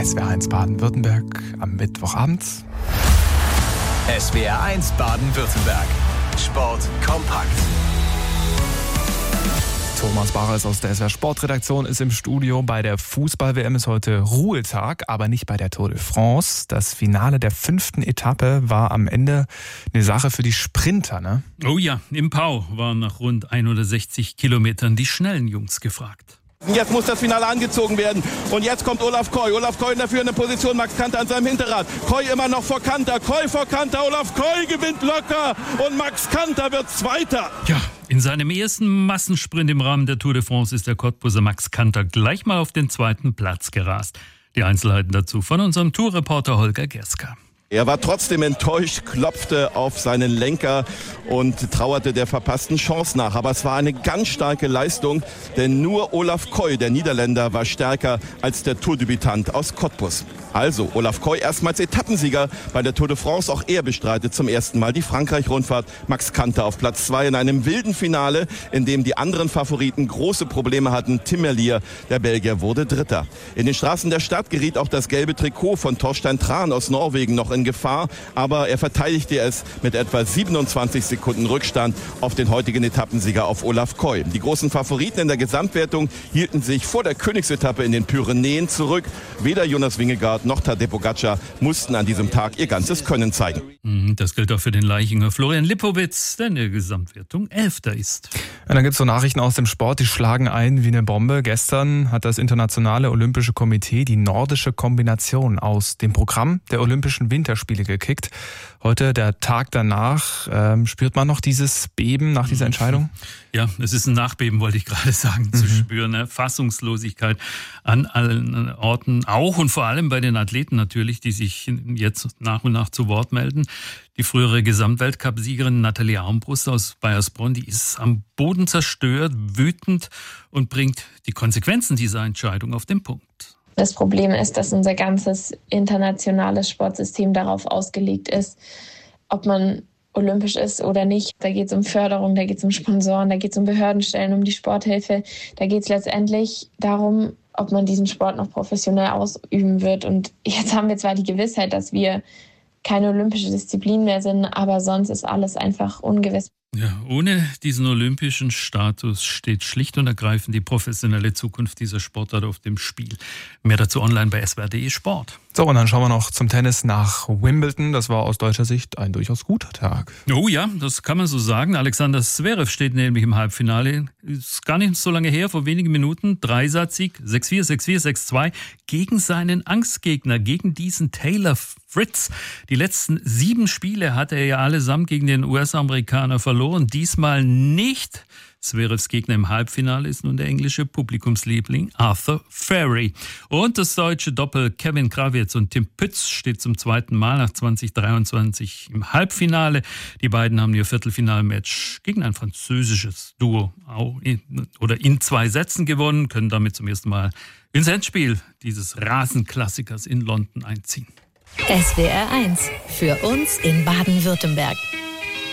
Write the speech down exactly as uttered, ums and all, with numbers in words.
S W R eins Baden-Württemberg am Mittwochabend. S W R eins Baden-Württemberg. Sport kompakt. Thomas Bares aus der S W R Sportredaktion ist im Studio. Bei der Fußball-W M ist heute Ruhetag, aber nicht bei der Tour de France. Das Finale der fünften Etappe war am Ende eine Sache für die Sprinter, ne? Oh ja, im Pau waren nach rund hundertsechzig Kilometern die schnellen Jungs gefragt. Jetzt muss das Finale angezogen werden. Und jetzt kommt Olaf Koy. Olaf Koy in der führenden Position. Max Kanter an seinem Hinterrad. Koy immer noch vor Kanter. Koy vor Kanter. Olaf Koy gewinnt locker. Und Max Kanter wird Zweiter. Ja, in seinem ersten Massensprint im Rahmen der Tour de France ist der Cottbuser Max Kanter gleich mal auf den zweiten Platz gerast. Die Einzelheiten dazu von unserem Tourreporter Holger Gerska. Er war trotzdem enttäuscht, klopfte auf seinen Lenker und trauerte der verpassten Chance nach. Aber es war eine ganz starke Leistung, denn nur Olaf Koy, der Niederländer, war stärker als der Tourdebütant aus Cottbus. Also Olaf Koy erstmals Etappensieger bei der Tour de France. Auch er bestreitet zum ersten Mal die Frankreich-Rundfahrt. Max Kanter auf Platz zwei in einem wilden Finale, in dem die anderen Favoriten große Probleme hatten. Tim Merlier, der Belgier, wurde Dritter. In den Straßen der Stadt geriet auch das gelbe Trikot von Torstein Tran aus Norwegen noch in Gefahr. Aber er verteidigte es mit etwa siebenundzwanzig Sekunden Rückstand auf den heutigen Etappensieger, auf Olaf Koy. Die großen Favoriten in der Gesamtwertung hielten sich vor der Königsetappe in den Pyrenäen zurück. Weder Jonas Vingegaard noch Tadej Pogačar mussten an diesem Tag ihr ganzes Können zeigen. Das gilt auch für den Leichinger Florian Lipowitz, der in der Gesamtwertung Elfter ist. Ja, dann gibt es so Nachrichten aus dem Sport, die schlagen ein wie eine Bombe. Gestern hat das Internationale Olympische Komitee die nordische Kombination aus dem Programm der Olympischen Winterspiele gekickt. Heute, der Tag danach, ähm, spürt man noch dieses Beben nach dieser Entscheidung? Ja, es ist ein Nachbeben, wollte ich gerade sagen, zu mhm. spüren. Ne? Fassungslosigkeit an allen Orten, auch und vor allem bei den Athleten natürlich, die sich jetzt nach und nach zu Wort melden. Die frühere Gesamtweltcup-Siegerin Nathalie Armbruster aus Bayersbronn, die ist am Boden zerstört, wütend und bringt die Konsequenzen dieser Entscheidung auf den Punkt. Das Problem ist, dass unser ganzes internationales Sportsystem darauf ausgelegt ist, ob man olympisch ist oder nicht. Da geht es um Förderung, da geht es um Sponsoren, da geht es um Behördenstellen, um die Sporthilfe. Da geht es letztendlich darum, ob man diesen Sport noch professionell ausüben wird. Und jetzt haben wir zwar die Gewissheit, dass wir keine olympische Disziplin mehr sind, aber sonst ist alles einfach ungewiss. Ja, ohne diesen olympischen Status steht schlicht und ergreifend die professionelle Zukunft dieser Sportart auf dem Spiel. Mehr dazu online bei s w r punkt d e Sport. So, und dann schauen wir noch zum Tennis nach Wimbledon. Das war aus deutscher Sicht ein durchaus guter Tag. Oh ja, das kann man so sagen. Alexander Zverev steht nämlich im Halbfinale. Ist gar nicht so lange her, vor wenigen Minuten. Dreisatzieg, sechs vier, sechs vier, sechs zwei gegen seinen Angstgegner, gegen diesen Taylor Fritz. Die letzten sieben Spiele hat er ja allesamt gegen den U S-Amerikaner verloren. Diesmal nicht. Zverevs Gegner im Halbfinale ist nun der englische Publikumsliebling Arthur Ferry. Und das deutsche Doppel Kevin Krawietz und Tim Pütz steht zum zweiten Mal nach zwanzig dreiundzwanzig im Halbfinale. Die beiden haben ihr Viertelfinalmatch gegen ein französisches Duo in, oder in zwei Sätzen gewonnen, können damit zum ersten Mal ins Endspiel dieses Rasenklassikers in London einziehen. S W R eins, für uns in Baden-Württemberg.